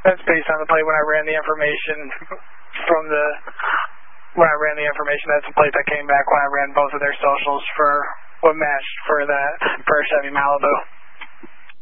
That's based on the plate when I ran the information that's the plate that came back when I ran both of their socials for what matched for a Chevy Malibu.